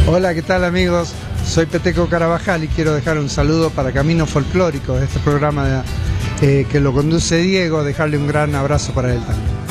Hola, ¿qué tal amigos? Soy Peteco Carabajal y quiero dejar un saludo para Camino Folclórico, este programa que lo conduce Diego, dejarle un gran abrazo para él también.